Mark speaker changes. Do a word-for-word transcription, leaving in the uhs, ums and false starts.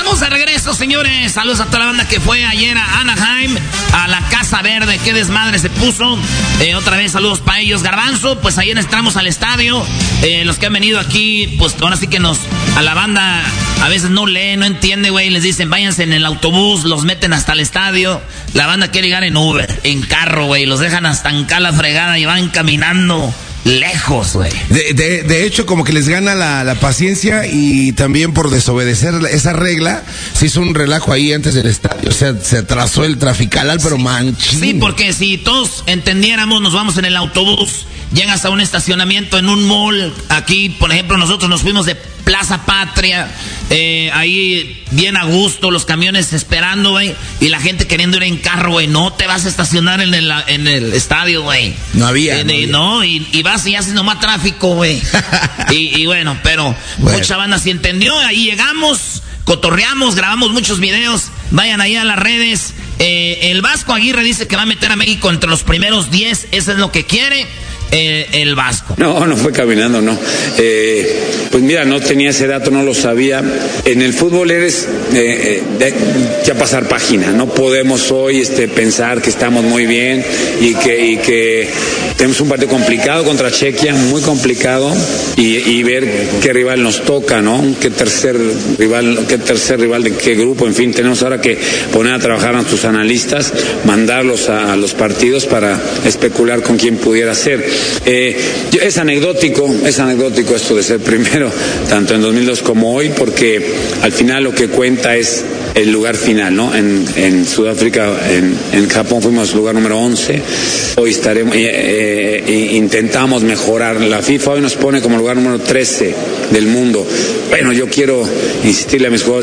Speaker 1: Estamos de regreso, señores. Saludos a toda la banda que fue ayer a Anaheim, a la Casa Verde. Qué desmadre se puso. Eh, otra vez, saludos para ellos. Garbanzo, pues ayer entramos al estadio. Eh, los que han venido aquí, pues ahora sí que nos... A la banda a veces no lee, no entiende, güey. Les dicen, váyanse en el autobús, los meten hasta el estadio. La banda quiere llegar en Uber, en carro, güey. Los dejan hasta en la fregada y van caminando... lejos, güey.
Speaker 2: De, de, de hecho, como que les gana la, la paciencia y también por desobedecer esa regla, se hizo un relajo ahí antes del estadio. O sea, se atrasó el traficalal, pero
Speaker 1: sí.
Speaker 2: manchín.
Speaker 1: Sí, porque si todos entendiéramos, nos vamos en el autobús, llegas a un estacionamiento en un mall. Aquí, por ejemplo, nosotros nos fuimos de Plaza Patria, eh, ahí bien a gusto, los camiones esperando, güey, y la gente queriendo ir en carro, güey. No te vas a estacionar en el, en el estadio, güey.
Speaker 2: No había.
Speaker 1: Eh,
Speaker 2: no, había.
Speaker 1: no y, y vas y haces nomás tráfico, güey. y, y bueno, pero
Speaker 2: bueno.
Speaker 1: Mucha banda sí entendió. Ahí llegamos, cotorreamos, grabamos muchos videos. Vayan ahí a las redes. Eh, el Vasco Aguirre dice que va a meter a México entre los primeros diez. Eso es lo que quiere. Eh, el Vasco.
Speaker 3: No, no fue caminando, no. Eh, pues mira, no tenía ese dato, no lo sabía. En el fútbol eres eh, de, ya pasar página. No podemos hoy este, pensar que estamos muy bien y que, y que tenemos un partido complicado contra Chequia, muy complicado, y, y ver qué rival nos toca, ¿no? Qué tercer rival, qué tercer rival de qué grupo. En fin, tenemos ahora que poner a trabajar a nuestros analistas, mandarlos a, a los partidos para especular con quién pudiera ser. Eh, es anecdótico, es anecdótico esto de ser primero, tanto en dos mil dos como hoy, porque al final lo que cuenta es el lugar final, ¿no? En, en Sudáfrica, en, en Japón fuimos lugar número once, hoy estaremos, eh, eh, intentamos mejorar. La FIFA hoy nos pone como lugar número trece del mundo. Bueno, yo quiero insistirle a mis jugadores